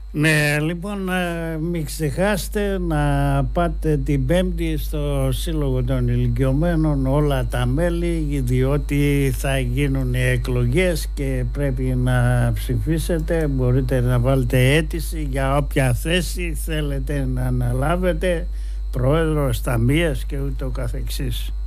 Ναι, λοιπόν, μην ξεχάσετε να πάτε την Πέμπτη στο Σύλλογο των Ηλικιωμένων όλα τα μέλη, διότι θα γίνουν οι εκλογές και πρέπει να ψηφίσετε. Μπορείτε να βάλετε αίτηση για όποια θέση θέλετε να αναλάβετε, πρόεδρος, ταμείας και ούτω καθεξής.